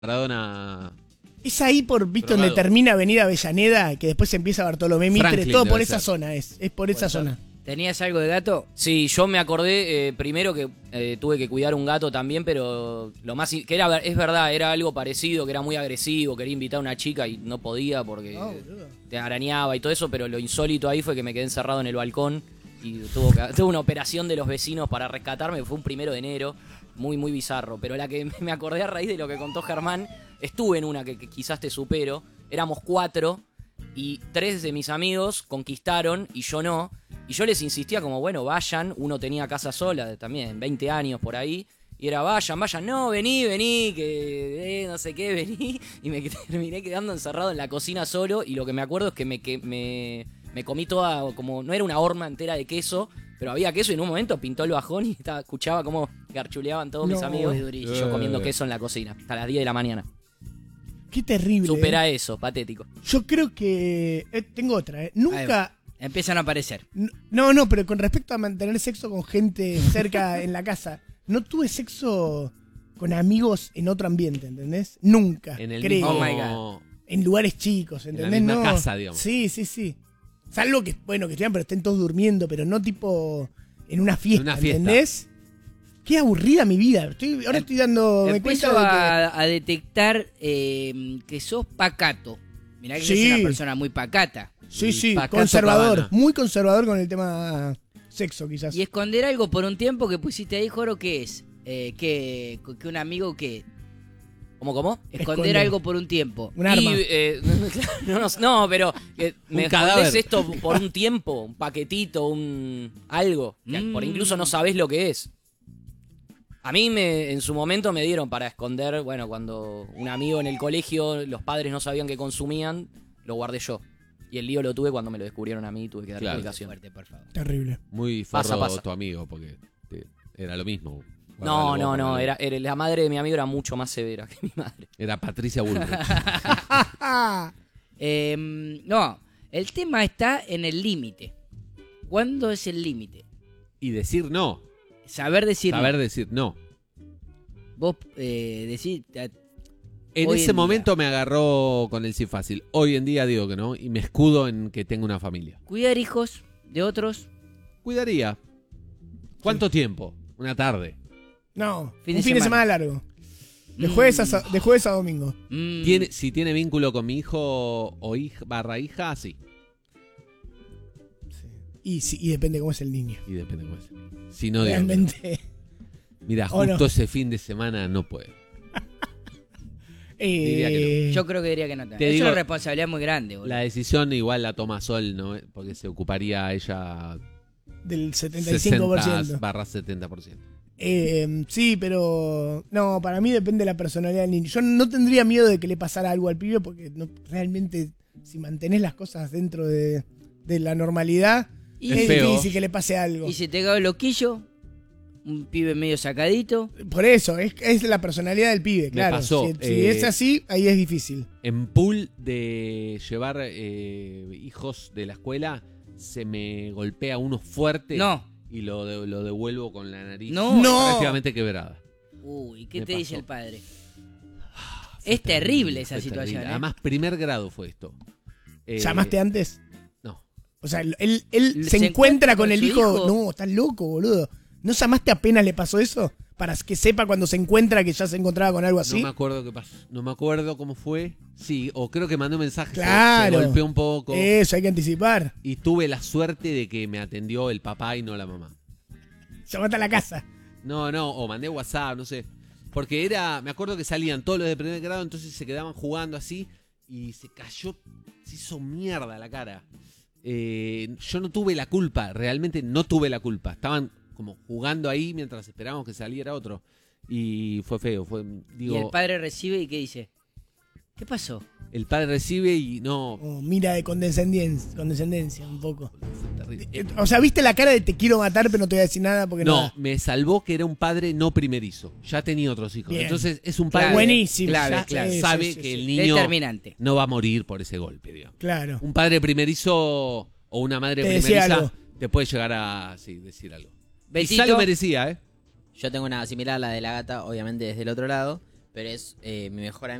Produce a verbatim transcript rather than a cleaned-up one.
Maradona. Es ahí por, ¿viste? Drogado. Donde termina Avenida Avellaneda, que después empieza Bartolomé Mitre, Franklin todo por debe esa ser. zona es, es por esa zona. ¿Tenías algo de gato? Sí, yo me acordé eh, primero que eh, tuve que cuidar un gato también, pero lo más que era es verdad, era algo parecido, que era muy agresivo, quería invitar a una chica y no podía porque No, boludo. te arañaba y todo eso, pero lo insólito ahí fue que me quedé encerrado en el balcón y tuvo que, tuve una operación de los vecinos para rescatarme, fue un primero de enero, muy muy bizarro, pero la que me acordé a raíz de lo que contó Germán, estuve en una que, que quizás te supero, éramos cuatro y tres de mis amigos conquistaron y yo no. Y yo les insistía como, bueno, vayan. Uno tenía casa sola también, veinte años por ahí. Y era, vayan, vayan. No, vení, vení, que eh, no sé qué, vení. Y me terminé quedando encerrado en la cocina solo. Y lo que me acuerdo es que me, que me, me comí toda, como, no era una horma entera de queso, pero había queso y en un momento pintó el bajón y estaba, escuchaba cómo garchuleaban todos No, mis amigos. es Y yo comiendo queso en la cocina, hasta las diez de la mañana. Qué terrible. Supera eh. eso, patético. Yo creo que... eh, tengo otra, ¿eh? Nunca... Empiezan a aparecer. No, no, pero con respecto a mantener sexo con gente cerca en la casa, no tuve sexo con amigos en otro ambiente, ¿entendés? Nunca, En el creo. mismo... Oh my God. En lugares chicos, En la ¿entendés? misma no. casa, digamos. Sí, sí, sí. Salvo que, bueno, que estén, pero estén todos durmiendo, pero no tipo en una fiesta, En una fiesta. ¿entendés? Qué aburrida mi vida. Estoy, ahora estoy dando me Empiezo cuenta de que... a, a detectar eh, que sos pacato. Mirá que Sí. sos una persona muy pacata. Sí, sí, Pacato conservador. Cabana. Muy conservador con el tema sexo, quizás. Y esconder algo por un tiempo que pusiste ahí, Joro, ¿qué es? Eh, que, que un amigo que... ¿Cómo, cómo? Esconder Esconder. algo por un tiempo. Un arma. Y, eh, no, no, no, pero que me cadáver. escondés esto por un tiempo, un paquetito, un algo, que Mm. por incluso no sabés lo que es. A mí me, en su momento me dieron para esconder, bueno, cuando un amigo en el colegio, los padres no sabían qué consumían, lo guardé yo. Y el lío lo tuve cuando me lo descubrieron a mí, tuve que dar Claro. explicación. Fuerte, por favor. Terrible. Muy forro Pasa, pasa. tu amigo, porque te- era lo mismo. No, Guardalo no, vos, no, guardalo. era, era- la madre de mi amigo era mucho más severa que mi madre. Era Patricia Bullrich. Eh, no, el tema está en el límite. ¿Cuándo es el límite? Y decir no. Saber decir... Saber decir no. Vos eh, decís... eh, En Hoy ese en momento me agarró con el sí fácil. Hoy en día digo que no. Y me escudo en que tengo una familia. cuidar hijos de otros... Cuidaría. ¿Cuánto tiempo? Una tarde. No, Fin un de fin de semana. semana largo. De Mm. jueves a, sa- de jueves a domingo. Mm. Tiene, si tiene vínculo con mi hijo o hija, barra hija, sí. Y, sí, y depende cómo es el niño. Y depende cómo es. Si no, digo que no. Realmente. Mira, ¿O justo no? ese fin de semana no puedo. eh, Diría que Yo creo que diría que no. Te es digo- una responsabilidad muy grande, boludo. La decisión igual la toma Sol, ¿no? Porque se ocuparía ella del setenta y cinco por ciento. sesenta barra setenta por ciento. Eh, sí, pero no, para mí depende de la personalidad del niño. Yo no tendría miedo de que le pasara algo al pibe porque no, realmente si mantenés las cosas dentro de, de la normalidad Y- es, Es feo. difícil que le pase algo. Y si te cago el loquillo, un pibe medio sacadito. Por eso, es, es la personalidad del pibe, Me claro. pasó, si si eh, es así, ahí es difícil. En pool de llevar eh, hijos de la escuela, se me golpea uno fuerte No. y lo, de- lo devuelvo con la nariz No. No. prácticamente quebrada. Uy, ¿qué Me te dice pasó. el padre? Fue Es terrible esa fue situación, terrible. ¿eh? Además, primer grado fue esto. Eh, ¿Llamaste antes? No. O sea, él, él, él ¿Se se, encuentra encuentra con con el su hijo. hijo? No, estás loco, boludo. ¿No llamaste apenas le pasó eso? Para que sepa cuando se encuentra que ya se encontraba con algo No así. me acuerdo qué pasó. No me acuerdo cómo fue. Sí, o creo que mandé un mensaje. se- Claro. Se, golpeó un poco. Eso, hay que anticipar. Y tuve la suerte de que me atendió el papá y no la mamá. Llamate a la casa. No, no, o mandé WhatsApp, no sé. Porque era, me acuerdo que salían todos los de primer grado, entonces se quedaban jugando así y se cayó, se hizo mierda la cara. Eh, yo no tuve la culpa, realmente no tuve la culpa. Estaban como jugando ahí mientras esperábamos que saliera otro. Y fue feo, fue, digo, Y el padre recibe y ¿qué dice? ¿Qué pasó? el padre recibe y no, Oh, mira de condescendencia, condescendencia un poco. fue terrible. Eh, O sea, viste la cara de te quiero matar, pero no te voy a decir nada porque no. No, me salvó que era un padre no primerizo. Ya tenía otros hijos. Bien. Entonces es un padre Clave, Buenísimo. clave, ya- clave. sí, sabe sí, sí, que sí. el niño Determinante. no va a morir por ese golpe, digamos. Claro. Un padre primerizo o una madre Te decía primeriza algo. te puede llegar a sí, decir algo. Betito. Quizá lo merecía, ¿eh? Yo tengo una similar a la de la gata, obviamente desde el otro lado, pero es eh, mi mejor amigo.